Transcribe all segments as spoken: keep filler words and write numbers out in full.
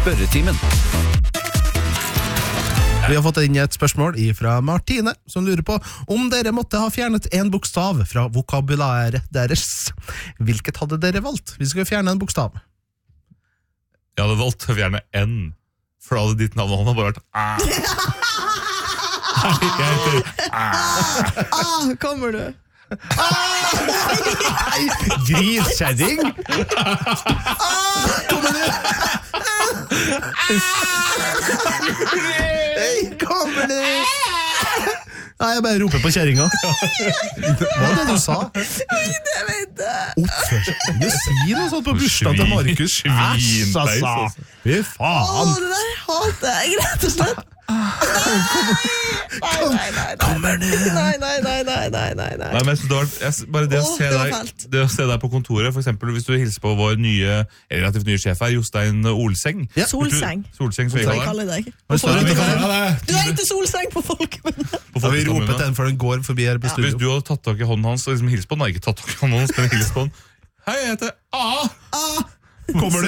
Spørretimen. Vi har fått inn et spørsmål fra Martine, som lurer på om dere måtte ha fjernet en bokstav fra vokabulæret deres. Hvilket hadde dere valgt hvis dere skulle fjerne en bokstav? Jeg hadde valgt å fjerne N, for da hadde ditt navn og hånda bare vært A. Nei, jeg heter A. Ah, kommer du? Nei, griskjæring! Kommer du? Hei, kommer du? Nei, jeg bare roper på kjæringa. Hva er det du sa? Det vet jeg. Oppfør seg. Du sier noe sånt på bursdagen til Markus. Æsj, altså. Fy Åh, faen. det der hater jeg, rett og slett. Nei, nei, nei, nei. Kommer du? Nei, nei, nei, nei, nei, nei, nei. Nei, men jeg synes det, var, jeg, bare det, å Åh, se det var deg, fælt. det å se deg på kontoret, for eksempel hvis du hilser på vår nye, relativt nye sjef her, Jostein Olseng. Ja. Solseng. Du, Solseng, som vi Hva jeg kaller kaller deg. Hva står det utenfor? Du er ikke solseng på folkemunne. på Da vi roper folkemunne. til den før den går forbi her på Hvis studio. du hadde tatt tak i hånden hans og liksom hilst på den, nei, ikke tatt tak i hånden hans, men hilst på den. Hei, jeg heter A. Kommer du?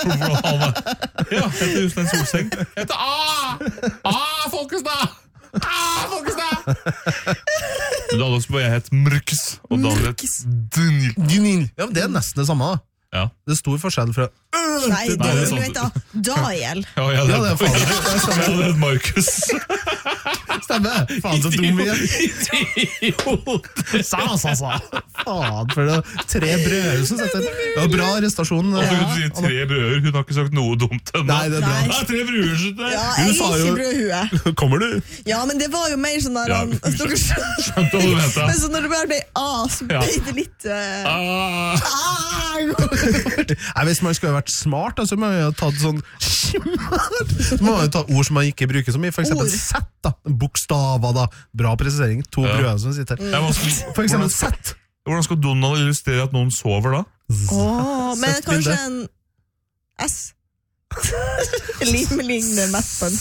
Ja, jeg heter Jostein Solseng. Jeg heter A. A, Folkestad. A, Folkestad. Men da hadde også bare jeg hett Mrkes, og da hadde jeg hett Dunil. Gnil. Ja, men det er nesten det samme da. Ja. Det er stor forskjell fra Nei, det Nei, det er er sant. du vet da. Daniel. Ja, jeg Ja, hadde det er faen. hett jeg hadde hett Markus. Stemmer. Faen så dum vi er. Idiot. Sa, sa, sa. Faen, for det er tre brød som setter. Det var bra arrestasjon. Og så Ja. kunne du si tre brødder. Hun har ikke sagt noe dumt ennå. Nei, det er bra. Nei. Nei, tre brødder, skjønner du. Ja, Du jeg sa er jo- ikke brødhue. Kommer du? Ja, men det var jo mer sånn der Ja, han- dere skjønner. Skjønte hva du mente. Men så når det bare ble A, så Ja. ble det litt uh, Ah. ah, Nei, hvis man skulle ha vært smart, da, så må man jo ha tatt sånn Så må man jo ta ord som man ikke bruker så mye. For eksempel Ord. sett, da. Bokstaver, da. Bra presisering. To Ja. brød som sitter her. Ja, hva skal- For eksempel hvordan, skal, sett. hvordan skal Donald illustrere at noen sover da? Åh, men Sett kanskje bildet. en S. Limelignende meppen.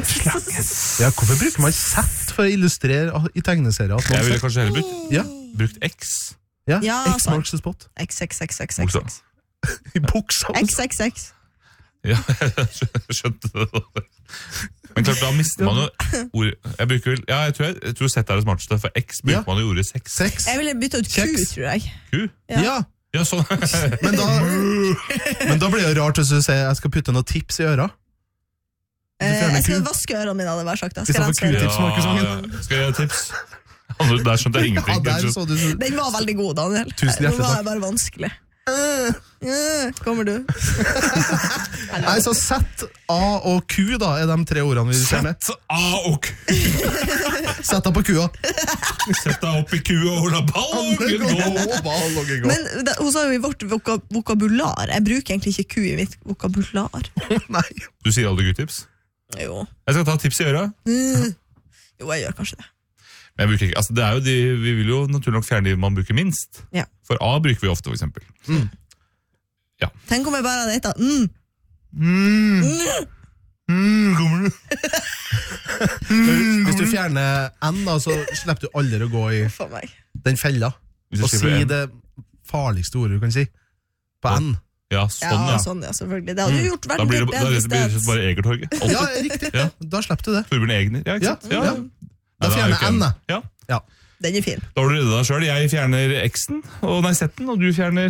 Ja, hvorfor bruker man sett for å illustrere i tegneserier? At Jeg man ville sett? kanskje heller brukt, Ja, brukt X. ja. Ja, X sant. marks the spot. X, X, X, X, X, Bokstav. X. I buksa. X, X, X. Ja, jeg skjønte det. Men klart, da mister man jo ord. Jeg bruker vel, ja, jeg tror, jeg, jeg tror Z er det smarteste, for X bruker Ja. man jo ordet sex. Sex. Jeg ville bytte ut Q, Kjeks. tror jeg. Q? Ja. Ja. Ja, sånn. Men da, men da blir det jo rart hvis du sier jeg skal putte noen tips i øra. Eh, fjerner jeg skal Q. vaske ørene mine, hadde jeg bare sagt. Jeg I skal stedet for rense Q. ørene. Tips, Markusongen. ja. Skal jeg gi et tips? Altså, der skjønte jeg Ja, ingenting. der kanskje. så du så. Den var veldig god, Daniel. Tusen hjertelig Nå var takk. jeg bare vanskelig. Øh, øh, kommer du? Nei, så sett, A og Q, da, er de tre ordene vi kjenner. Sett A og Q. Sett deg på kua. Sett deg opp i kua og la ballen gå. Men det, hun sa jo i vårt voka, vokabular. Jeg bruker egentlig ikke Q i mitt vokabular. Nei. Du sier aldri gudtips? Jo. Jeg skal ta et tips i øra. Mm. Jo, jeg gjør kanskje det. Men jeg bruker ikke, altså det er jo de, vi vil jo naturlig nok fjerne de man bruker minst. Ja. For A bruker vi ofte, for eksempel. Tenk om jeg bare hadde hett mm. Mm. Mm. Mm, kommer du? Hvis du fjerner N, da, så slipper du aldri å gå i For meg. den fella. Hvis jeg Og si skriver N. det farligste ordet du kan si. På N. Ja, Ja, sånn, ja. sånn, ja, selvfølgelig. Det hadde du gjort Da veldig blir det, da bedre blir det rett og sted. slett bare Egertorget. Ja, riktig. Ja. Da slipper du det. Torbjørn Egner, ja, ikke Ja, sant? ja. Ja. Da Nei, er fjerner jo ikke N, da. Ja. Den er fin. Da har du reddet deg selv. Jeg fjerner X-en, og nei, Z-en, og du fjerner